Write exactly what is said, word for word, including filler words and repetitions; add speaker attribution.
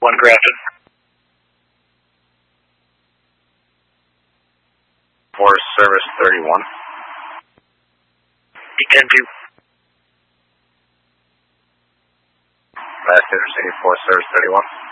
Speaker 1: One granted. Forest Service thirty-one. E ten two. Last Interstate Forest Service thirty-one.